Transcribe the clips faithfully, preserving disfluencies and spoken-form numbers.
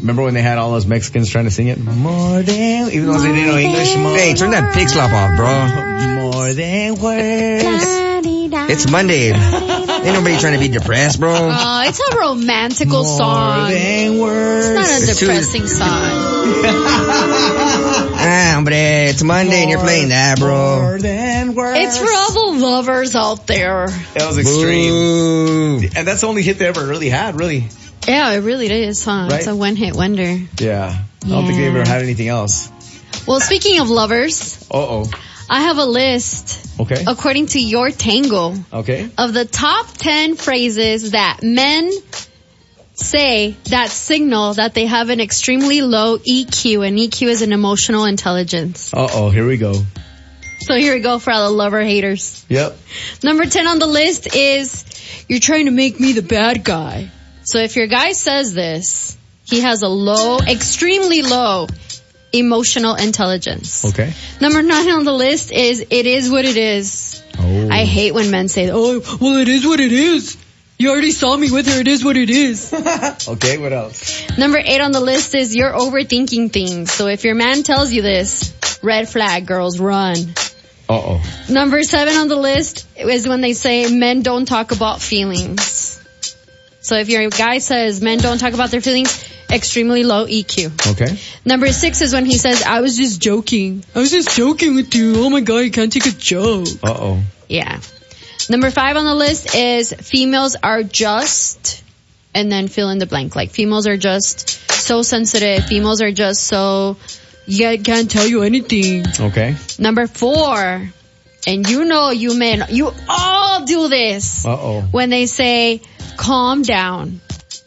Remember when they had all those Mexicans trying to sing it? More than, even though they didn't know English. More hey, turn that pig slop off, bro. More than words. It's Monday. Ain't nobody trying to be depressed, bro. Oh, it's a romantical More song. than words. It's not a It's depressing too- song. Ah, hombre, it's Monday and you're playing that, bro. More than words. It's for all the lovers out there. That was extreme. Boo. And that's the only hit they ever really had, really. Yeah, it really is, huh? Right? It's a one-hit wonder. Yeah. I don't think they Yeah. ever had anything else. Well, speaking of lovers, Uh-oh. I have a list, Okay. according to Your Tango, Okay. of the top ten phrases that men say that signal that they have an extremely low E Q, and E Q is an emotional intelligence. Uh-oh, here we go. So here we go for all the lover haters. Yep. Number ten on the list is, you're trying to make me the bad guy. So if your guy says this, he has a low, extremely low emotional intelligence. Okay. Number nine on the list is, it is what it is. Oh. I hate when men say, oh, well, it is what it is. You already saw me with her. It is what it is. Okay, what else? Number eight on the list is, you're overthinking things. So if your man tells you this, red flag, girls, run. Uh-oh. Number seven on the list is when they say men don't talk about feelings. So if your guy says men don't talk about their feelings, extremely low E Q. Okay. Number six is when he says, I was just joking. I was just joking with you. Oh my God, you can't take a joke. Uh-oh. Yeah. Number five on the list is, females are just, and then fill in the blank. Like, females are just so sensitive. Females are just so, you can't tell you anything. Okay. Number four, and you know you men, you all do this. Uh-oh. When they say, calm down.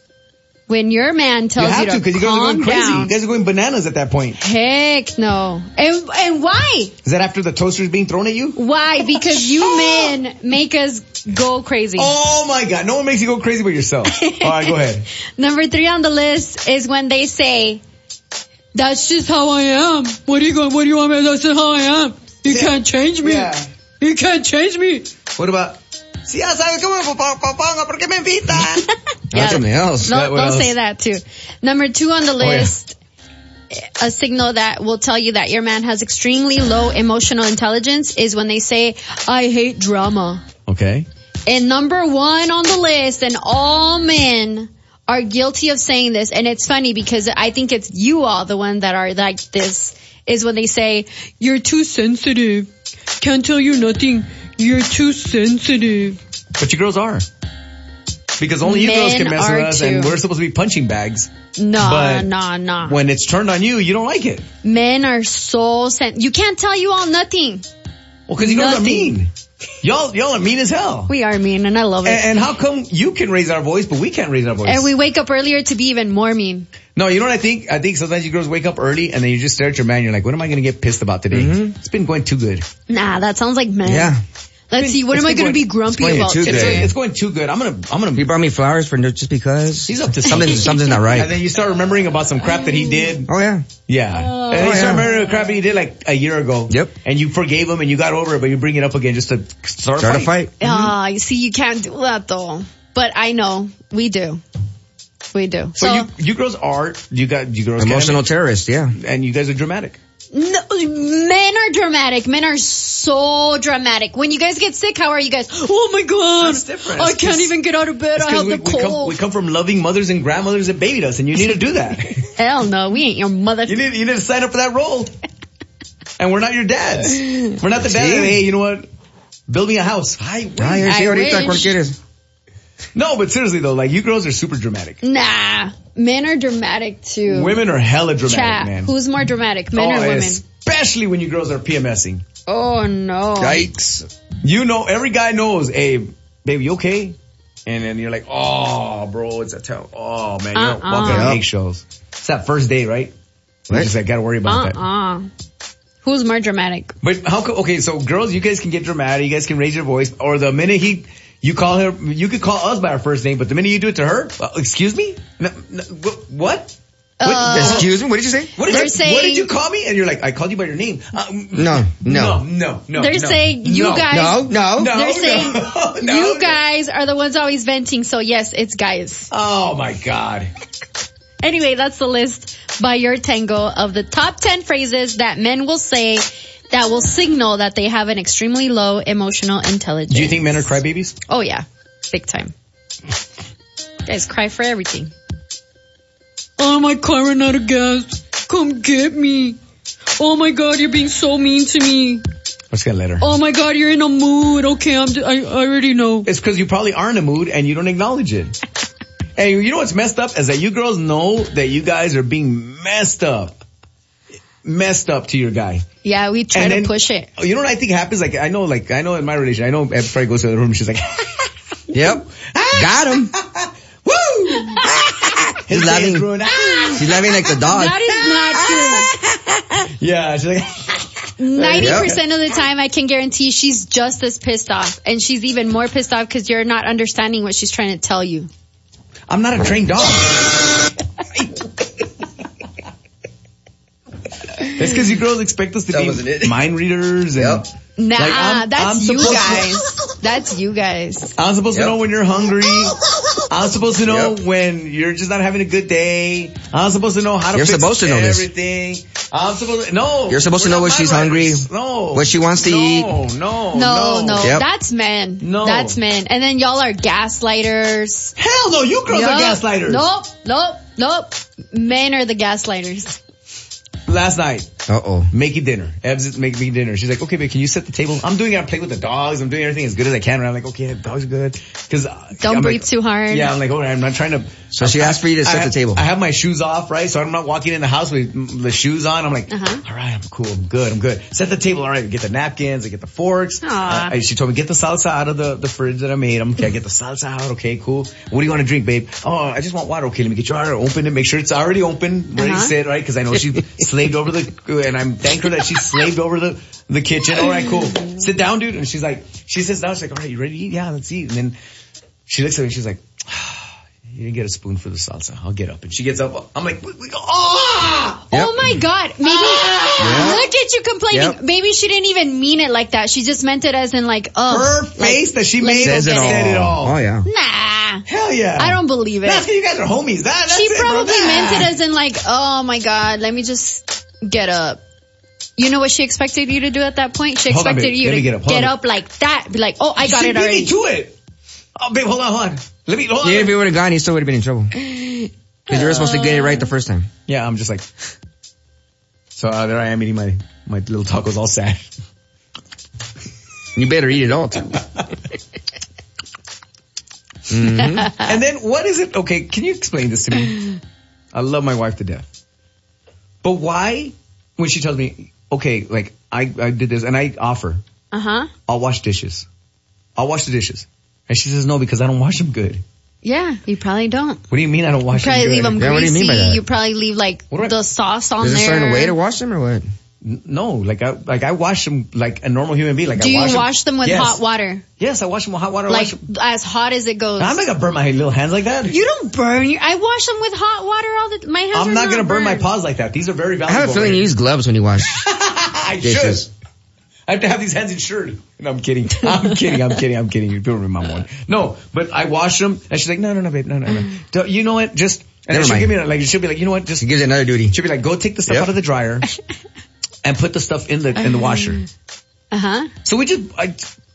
When your man You tells have you to, to, because you guys are calm going crazy. down. You guys are going bananas at that point. Heck no. And, and why? Is that after the toaster's being thrown at you? Why? Because you men make us go crazy. Oh my God. No one makes you go crazy but yourself. All right, go ahead. Number three on the list is when they say, that's just how I am. What are you going, what do you want me to, that's just how I am. You Yeah. can't change me. Yeah. You can't change me. What about, si ya sabes cómo me pongo, ¿por qué me invitan? That's something else. Don't, What don't else? say that too. Number two on the yeah. list, a signal that will tell you that your man has extremely low emotional intelligence is when they say, I hate drama. Okay. And number one on the list, and all men are guilty of saying this, and it's funny because I think it's you all, the one that are like this, is when they say, you're too sensitive. Can't tell you nothing. You're too sensitive. But you girls are. Because only you Men girls can mess are with us, and too. we're supposed to be punching bags. No, But no, no. When it's turned on you, you don't like it. Men are so sen- you can't tell you all nothing. Well, because you girls are Nothing. mean. Y'all, y'all are mean as hell. We are mean, and I love it. And, and how come you can raise our voice, but we can't raise our voice? And we wake up earlier to be even more mean. No, you know what I think? I think sometimes you girls wake up early and then you just stare at your man. You're like, what am I going to get pissed about today? Mm-hmm. It's been going too good. Nah, that sounds like men. Yeah. Let's see, what It's am I been going to going- be grumpy going about too It's, today? good. it's going too good. I'm going to, I'm going He to, brought me flowers for no, just because. he's up to something. something. Something's not And right. then you start remembering about some crap that he did. Oh yeah. Yeah. and then you Oh, start yeah. remembering the crap that he did like a year ago. Yep. And you forgave him and you got over it, but you bring it up again just to start, Start a a fight. fight. Ah, you see, you can't do that though. But I know, we do. We do. So, So, you, you girls are, you got, you girls can Emotional admit- terrorist. Yeah. and you guys are dramatic. no, men are dramatic. Men are so dramatic. When you guys get sick, how are you guys? Oh my God. That's different. I It's can't 'cause- even get out of bed. It's I 'cause have we, the we, come, cold. we come from loving mothers and grandmothers that babied us, and you need to do that. Hell no, we ain't your mother. You need, you need to sign up for that role. And we're not your dads. We're not the dad. Sí. Hey, you know what? Build me a house. Hi, Ah, wait. yeah, sí, I ahorita, wish. ¿cuál quieres? No, but seriously though, like you girls are super dramatic. Nah, men are dramatic too. Women are hella dramatic, Chat. man. Who's more dramatic, men oh, or women? Especially when you girls are PMSing. Oh no. Yikes. You know, every guy knows, hey, baby, you okay? And then you're like, oh, bro, it's a tell. Oh, man, you're Uh-uh. walking on Yep. eggshells. It's that first day, right? You Right. just like, gotta worry about that. Uh-uh. Who's more dramatic? But how co- okay, so girls, you guys can get dramatic, you guys can raise your voice, or the minute he, you call her, you could call us by our first name, but the minute you do it to her, uh, excuse me? No, no, wh- what? Uh, Excuse me, what did you say? What did, They're you, saying- what did you call me? And you're like, I called you by your name. Uh, No, no. no, no, no. They're no, saying you no, guys- No, no. No, They're saying no, no, you no. guys are the ones always venting, so yes, it's guys. Oh my God. Anyway, that's the list by Your Tango of the top ten phrases that men will say that will signal that they have an extremely low emotional intelligence. Do you think men are crybabies? Oh yeah, big time. Guys cry for everything. Oh, my car ran out of gas. Come get me. Oh my God, you're being so mean to me. Let's get a letter. Oh my God, you're in a mood. Okay, I'm. D- I, I already know. It's because you probably are in a mood and you don't acknowledge it. And you know what's messed up is that you girls know that you guys are being messed up. Messed up to your guy. Yeah, we try And to then- push it. You know what I think happens? Like, I know, like, I know in my relation, I know every Friday goes to the room, she's like, Yep. Got him. woo! His He's laughing. day's ruined. Ah! She's laughing like the dog. That is not true. Yeah, she's like, ninety percent of the time, I can guarantee she's just as pissed off. And she's even more pissed off because you're not understanding what she's trying to tell you. I'm not a trained dog. It's because you girls expect us to That wasn't be it. mind readers and Yep. Nah, Like, I'm- that's I'm you supposed to- guys. That's you guys. I'm supposed Yep. to know when you're hungry. I'm supposed to know Yep. when you're just not having a good day. I'm supposed to know how to You're fix supposed to know this. everything. I'm supposed to, no. You're supposed to we're know not when she's mind hungry, writers. No. what she wants to no, eat. No, no, No, no, Yep. that's men. No. That's men. And then y'all are gaslighters. Hell no, you girls Yup. are gaslighters. Nope, nope, nope. Men are the gaslighters. Last night, Uh-oh. making dinner. Ebs is making me dinner. She's like, okay, babe, can you set the table? I'm doing it. I'm playing with the dogs. I'm doing everything as good as I can. And I'm like, okay, the dogs are good. Cause Don't I'm breathe like, too hard. Yeah, I'm like, all right, I'm not trying to. So she asked for you to set I, the table. I have my shoes off, right? So I'm not walking in the house with the shoes on. I'm like, Uh-huh. all right, I'm cool. I'm good. I'm good. Set the table. All right, get the napkins. I get the forks. Aw. Uh, she told me, get the salsa out of the, the fridge that I made. I'm okay. I get the salsa out. Okay, cool. What do you want to drink, babe? Oh, I just want water. Okay, let me get your water. Open it. Make sure it's already open. Ready Uh-huh. to sit, right? Cause I know she slaved over the, and I'm thank her that she slaved over the, the kitchen. All right, cool. Sit down, dude. And she's like, she sits down. She's like, all right, you ready to eat? Yeah, let's eat. And then she looks at me and she's like, you didn't get a spoon for the salsa. I'll get up. And she gets up. I'm like, we, we go, oh! Yep. Oh my God. Maybe, look at you complaining. Yep. Maybe she didn't even mean it like that. She just meant it as in like, oh. Her like, face that she let's made go Says it get all. said it all. Oh, yeah. Nah. Hell yeah. I don't believe That's it. because you guys are homies. That, that's She it, bro. probably Nah. meant it as in like, oh my God, let me just get up. You know what she expected you to do at that point? She Hold on, expected babe. you Let to me get up. Hold on, babe. up like that. Be like, oh, I got She it beat already. me to it. Oh, babe, hold on, hold on. Let me, hold on. Yeah, if he would have gone, he still would have been in trouble. Because you were supposed to get it right the first time. Yeah, I'm just like, so uh, there I am eating my, my little tacos all sad. You better eat it all, too. Mm-hmm. And then what is it? Okay, can you explain this to me? I love my wife to death. But why, when she tells me, okay, like, I, I did this and I offer, Uh-huh. I'll wash dishes. I'll wash the dishes. And she says, no, because I don't wash them good. Yeah, you probably don't. What do you mean I don't wash Probably them good? leave them Yeah, what do you greasy. mean by that? You probably leave like What do I- the sauce on Is there a there. certain way to wash them or what? N- No, like I, like I wash them like a normal human being. Like Do I you wash wash them with Yes. hot water? Yes, I wash them with hot water. I Like wash them. as hot as it goes. I'm not gonna burn my little hands like that. You don't burn your, I wash them with hot water all the, my hands I'm are not gonna burn my burned. paws like that. These are very I valuable. have a feeling you use gloves when you wash I dishes. should. I have to have these hands insured. No, I'm kidding. I'm kidding. I'm kidding. I'm kidding. You don't remember one. No, but I wash them, and she's like, no, no, no, babe, no, no, no. Don't- You know what? Just and Never then she'll mind. give me like she'll be like, you know what? Just He gives you another duty. she'll be like, go take the stuff Yep. out of the dryer and put the stuff in the in the washer. Uh-huh. So we just, I,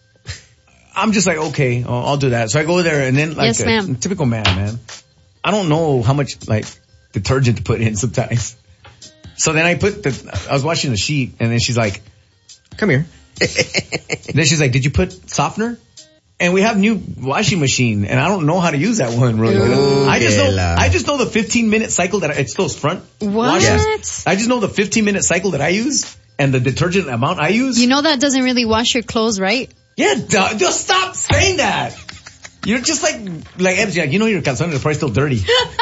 I'm just like, okay, I'll, I'll do that. So I go there and then like, Yes, a ma'am. typical man, man. I don't know how much like detergent to put in sometimes. So then I put the, I was washing the sheet and then she's like, Come here. then she's like, did you put softener? And we have new washing machine and I don't know how to use that one really. Ooh, I just know, que la- I just know the fifteen minute cycle that I, it's those front What? washers. I just know the fifteen minute cycle that I use and the detergent amount I use. You know that doesn't really wash your clothes, right? Yeah, duh, just stop saying that. You're just like, like, Ebs, like, you know your calzones are probably still dirty.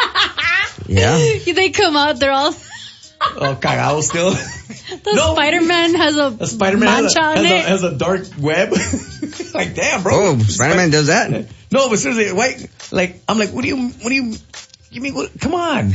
Yeah. They come out, they're all, Oh, cagado still. the No. Spider-Man has a, A Spider-Man has mancha a, on has, a, it. has a dark web. Like, damn, bro. Oh, Spider-Man does that? No, but seriously, wait, like, I'm like, what do you, what do you, you mean, what, come on.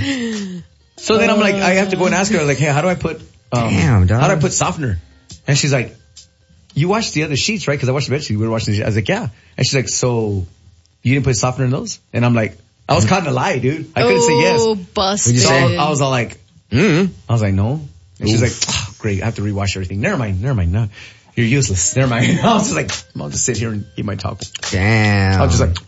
So then I'm like, I have to go and ask her, like, hey, how do I put, um, Damn, dog. how do I put softener? And she's like, you washed the other sheets, right? Cause I washed the bed sheets. We were washing the sheets. I was like, yeah. And she's like, so you didn't put softener in those? And I'm like, I was caught in a lie, dude. I couldn't say yes. Oh, busted. What'd you So say? I was all like, Mm-hmm. I was like, no. And she's like, oh, great, I have to rewash everything. Never mind, never mind, no. You're useless. Never mind. I was just like, I'll just sit here and eat my taco. Damn. I was just like,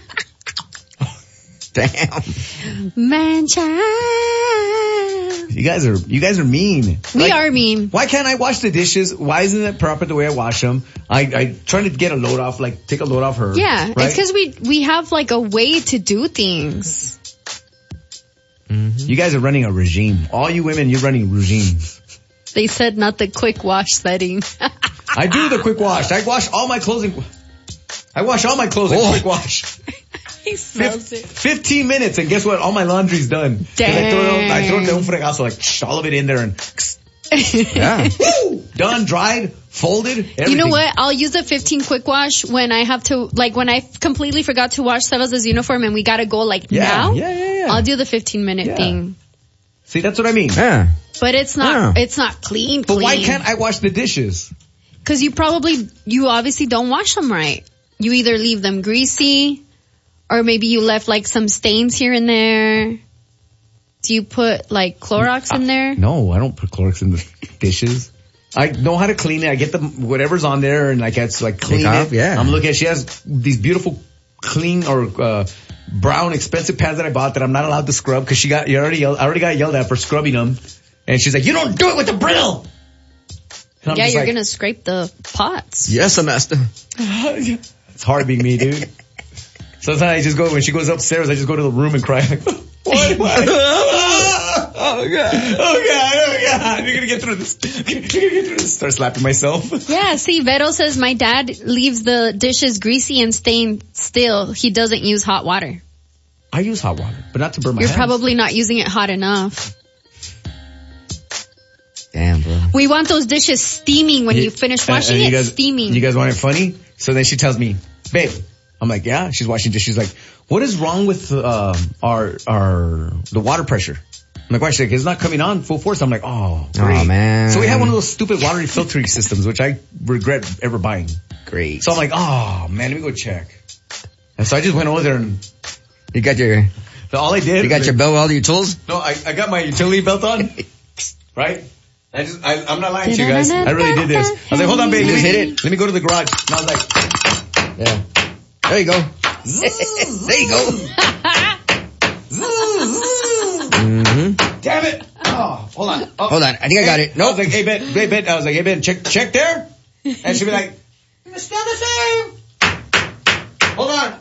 damn. Man child. you guys are, you guys are mean. We Like, are mean. Why can't I wash the dishes? Why isn't it proper the way I wash them? I, I trying to get a load off, like take a load off her. Yeah, right? it's because we we have like a way to do things. You guys are running a regime. All you women, you're running regimes. They said not the quick wash setting. I do the quick wash. I wash all my clothes in, I wash all my clothes in Oh. quick wash. He smells Fif- it. fifteen minutes, and guess what? All my laundry's done. 'Cause I throw it, I throw it in un fregazo, like shh, all of it in there, and Yeah. woo, done, dried, folded. Everything. You know what? I'll use a fifteen quick wash when I have to, like when I completely forgot to wash Sebas' uniform and we gotta go like Yeah, now. yeah, yeah, yeah. I'll do the fifteen minute Yeah. thing. See, that's what I mean. Yeah. But it's not, Yeah. it's not clean, But clean. why can't I wash the dishes? Cause you probably, you obviously don't wash them right. You either leave them greasy, or maybe you left like some stains here and there. Do you put like Clorox in there? No, I don't put Clorox in the dishes. I know how to clean it. I get the whatever's on there and like it's like clean Take off, it. yeah. I'm looking at, she has these beautiful clean or uh brown expensive pads that I bought that I'm not allowed to scrub because she got, you already yelled, I already got yelled at for scrubbing them. And she's like, you don't do it with the brittle. And I'm Yeah, just you're like, gonna scrape the pots. Yes, master. it's hard being me, dude. Sometimes I just go, when she goes upstairs, I just go to the room and cry. Like, what? What? Oh God. Oh God. Oh God. You're gonna get through this. You're gonna get through this. Start slapping myself. Yeah, see, Vero says my dad leaves the dishes greasy and stained still. He doesn't use hot water. I use hot water, but not to burn my You're hands. probably not using it hot enough. Damn, bro. We want those dishes steaming when you finish And- washing and you it, guys, steaming. You guys want it funny? So then she tells me, babe, I'm like, yeah, she's washing dishes. She's like, what is wrong with, um, our, our, the water pressure? I'm like, why? She's like, it's not coming on full force. I'm like, oh, great. Oh, man. So we have one of those stupid water filtering systems, which I regret ever buying. Great. So I'm like, oh man, let me go check. And so I just went over there and You got your, all I did. you got your belt, all your tools? No, I, I got my utility belt on. Right? I just, I, I'm not lying to you guys. I really did this. I was like, hold on, babe. Let me hit it. Let me go to the garage. And I was like, Yeah. There you go. There you go. Mm-hmm. damn it. Oh, hold on. Oh, Hold on. I think I got it. I Nope. was like, hey, Ben, hey, Ben. I was like, hey, Ben, check, check there. And she'd be like, it's still the same. Hold on.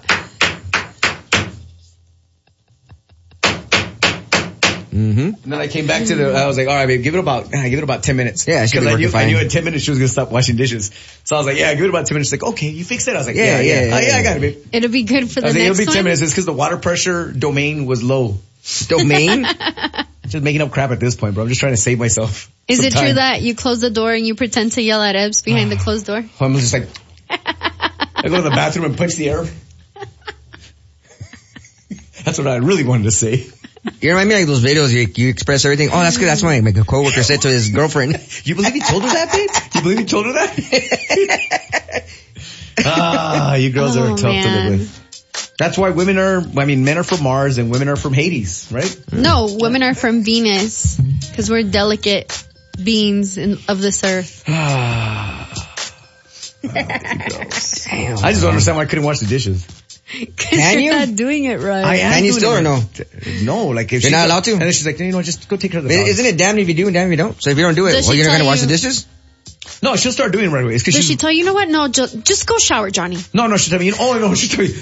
Mm-hmm. And then I came back to the, I was like, all right, babe, give it about, I give it about ten minutes. Yeah, it should be Cause I working knew, I fine. knew in ten minutes she was going to stop washing dishes. So I was like, yeah, give it about ten minutes. She's like, okay, you fixed it. I was like, Yeah, yeah, yeah. yeah, Yeah, yeah, oh, yeah, I yeah. got it, babe. It'll be good for I the was like, next it'll be ten one. minutes. It's cause the water pressure domain was low. Domain? Just making up crap at this point, bro. I'm just trying to save myself. Is some it true time. that you close the door and you pretend to yell at Ebbs behind the closed door? I'm just like, I go to the bathroom and punch the air. That's what I really wanted to say. You remind me like those videos you, you express everything. Oh, that's good. That's what my coworker said to his girlfriend. You believe he told her that, babe? You believe he told her that? Ah, you girls Oh, are tough to man. live with. That's why women are, I mean, men are from Mars and women are from Hades, right? No, women are from Venus because we're delicate beings in, of this earth. Damn. I just don't understand why I couldn't wash the dishes. Can you? You're not doing it right. I am Can you doing still it or no? right. No, like if You're she- not allowed to? And then she's like, you know, just go take care of the dogs. Isn't it damned if you do and damned if you don't? So if you don't do it, Does well, she you're not tell going to wash you- the dishes? No, she'll start doing it right away. It's cause Does she's, she tell you, you know what? No, ju- just go shower, Johnny. no, no, she'll tell me, you know, oh no, she'll tell me.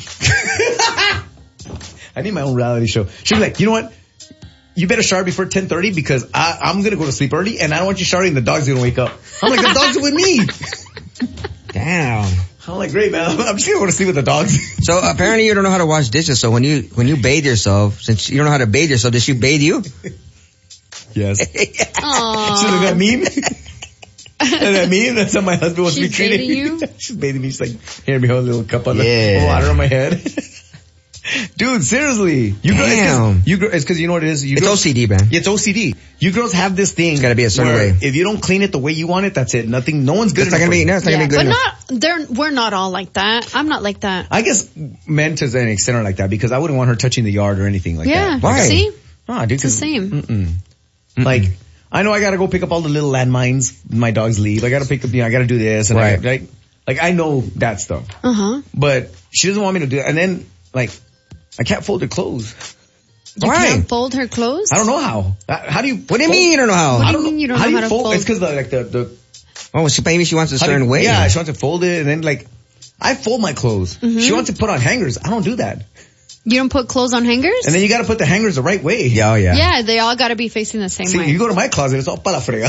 I need my own reality show. She'll be like, you know what? You better shower before ten thirty because I, I'm gonna go to sleep early and I don't want you showering and the dog's gonna wake up. I'm like, the dog's with me. Damn. I'm like, great man, I'm just gonna go to sleep with the dogs. So apparently you don't know how to wash dishes. So when you, when you bathe yourself, since you don't know how to bathe yourself, does she bathe you? Yes. Aww. So that meme? that meme? That's how my husband wants to be She's treated. bathing you? She's bathing me. She's like, here me hold a little cup of Yeah. the water on my head. Dude, seriously. You girls, Damn. it's cause, you, gr- it's cause you know what it is? You It's girls, O C D, man. It's O C D. You girls have this thing. It's gotta be a certain where way. If you don't clean it the way you want it, that's it. Nothing, no one's good It's not enough gonna be, for no, you. it's not Yeah, gonna be good but enough. not, they're, we're not all like that. I'm not like that. I guess men to an extent are like that because I wouldn't want her touching the yard or anything like Yeah. that. Why? See? Ah, dude, It's the 'cause- same. Mm-mm. Like, I know I gotta go pick up all the little landmines my dogs leave. I gotta pick up, you know, I gotta do this and I, Right. right? Like, I know that stuff. Uh huh. But she doesn't want me to do it. And then, like, I can't fold her clothes. You Why? can't fold her clothes? I don't know how. Uh, How do you? What do you mean you don't know how? What do I you don't mean you don't how know do how to fold? It's because the like the the Oh, she maybe she wants a how do certain you- way. Yeah, she wants to fold it and then like I fold my clothes. Mm-hmm. She wants to put on hangers. I don't do that. You don't put clothes on hangers? And then you got to put the hangers the right way. Yeah, oh, yeah. Yeah, they all gotta be facing the same See, way. you go to my closet, it's all para la frega.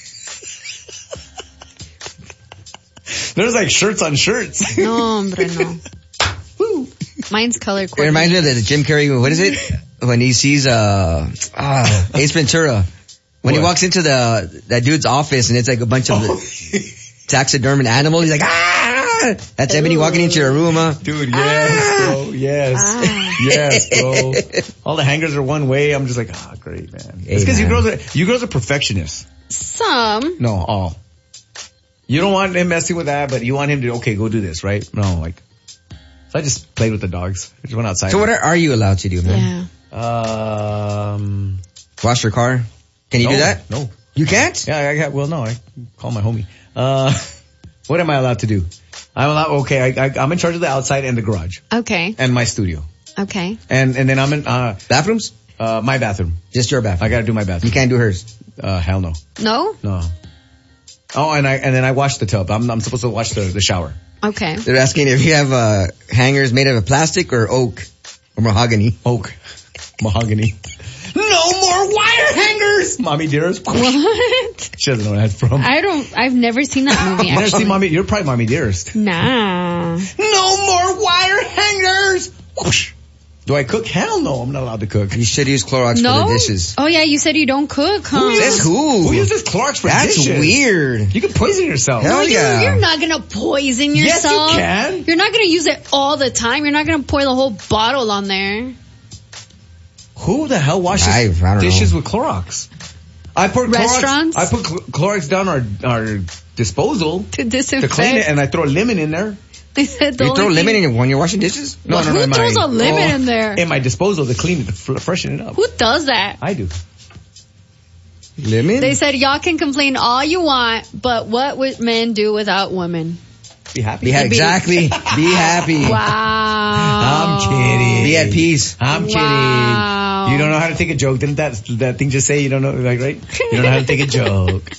There's like shirts on shirts. No, hombre, no. Woo. Mine's color It reminds me of the Jim Carrey, what is it? When he sees, uh, ah, Ace Ventura. When he What? walks into the, that dude's office and it's like a bunch of Oh. taxidermed animals, he's like, ah! That's Ebony walking into your room, huh? Dude, yes, bro. Yes. Ah. Yes, bro. All the hangers are one way. I'm just like, ah, great, man. Hey, It's because you man. girls are, you girls are perfectionists. Some. No, all. You don't want him messing with that, but you want him to, okay, go do this, right? No, like, so I just played with the dogs. I just went outside. So what are, are you allowed to do, man? Yeah. Um, Wash your car? Can you no, do that? No. You can't? Yeah, I got, well, no, I call my homie. Uh, what am I allowed to do? I'm allowed, okay, I, I, I'm in charge of the outside and the garage Okay. and my studio. Okay. And, and then I'm in, uh, Bathrooms? uh, my bathroom. Just your I bathroom. gotta do my You bathroom. can't do hers. Uh, hell no. No? No. Oh, and I, and then I wash the tub. I'm, I'm supposed to wash the, the shower. Okay. They're asking if you have, uh, hangers made of plastic or oak or mahogany. Oak. Mahogany. No more wire hangers! Mommy Dearest. What? She doesn't know where that's from. I don't, I've never seen that movie You never actually. seen Mommy, you're probably Mommy Dearest. Nah. No more wire hangers! Whoosh. Do I cook? Hell no, I'm not allowed to cook. You should use Clorox No? for the dishes. Oh yeah, you said you don't cook, huh? That's who? Who uses Clorox for That's dishes? weird. You can poison yourself. Hell No, you, yeah. you're not gonna poison Yes, you yourself. can. You're not gonna use it all the time. You're not gonna pour the whole bottle on there. Who the hell washes I- I don't dishes know. with Clorox? I put Restaurants? Clorox, I put Cl- Clorox down our, our disposal To to disinfect. clean it and I throw lemon in there. They said the You only throw thing- lemon in when you're washing dishes? No, Well, no, no. who in throws my, a lemon in there? In my disposal to clean it, to fr- freshen it up. Who does that? I do. Lemon? They said y'all can complain all you want, but what would men do without women? Be happy. Be ha- exactly. Be happy. Wow. I'm kidding. Be at peace. I'm kidding. Wow. You don't know how to take a joke. Didn't that that thing just say you don't know, like, right? You don't know how to take a joke.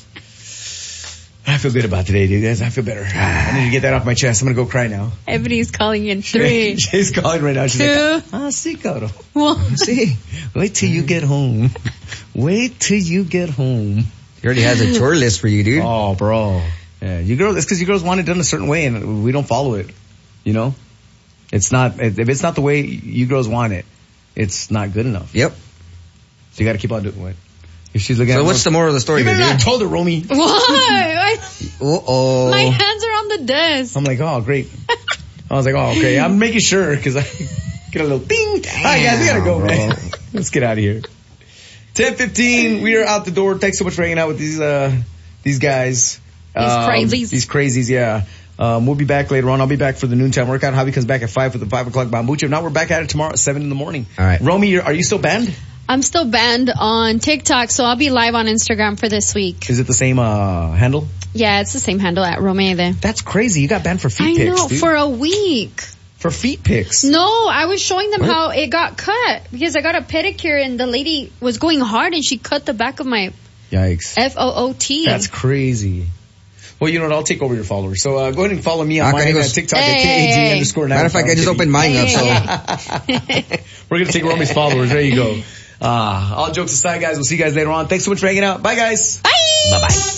I feel good about today, dude. Guys, I feel better. I need to get that off my chest. I'm gonna go cry now. Everybody's calling in three. She's calling right now. She's Two. like, ah, sí, cabrón. One. See, wait till you get home. Wait till you get home. He already has a chore list for you, dude. Oh, bro. Yeah, you girls, it's because you girls want it done a certain way and we don't follow it. You know? It's not, if it's not the way you girls want it, it's not good enough. Yep. So you gotta keep on doing it. If she's looking So at what's the moral of the story, You better dude? not told her, Romy. Why? Uh-oh. My hands are on the desk. I'm like, oh, great. I was like, oh, okay. I'm making sure because I get a little ding. All right, guys, we gotta go, man. Let's get out of here. ten fifteen, we are out the door. Thanks so much for hanging out with these, uh, these guys. These Um, crazies. These crazies, yeah. Um, we'll be back later on. I'll be back for the noontime workout. Javi comes back at five for the five o'clock bambucha. If not, we're back at it tomorrow at seven in the morning. All right. Romy, you're, are you still banned? I'm still banned on TikTok, so I'll be live on Instagram for this week. Is it the same, uh, handle? Yeah, it's the same handle at Romede. That's crazy. You got banned for I feet pics, know, dude. for a week. For feet pics. No, I was showing them What? how it got cut because I got a pedicure and the lady was going hard and she cut the back of my Yikes. F O O T. That's crazy. Well, you know what? I'll take over your followers. So uh, go ahead and follow me on Ah, mine Canigos. at TikTok Hey, at K A G hey, hey. underscore nine. Matter of fact, I just opened mine up, so. Hey, We're going to take Romy's followers. There you go. Uh, all jokes aside, guys. We'll see you guys later on. Thanks so much for hanging out. Bye, guys. Bye. Bye-bye.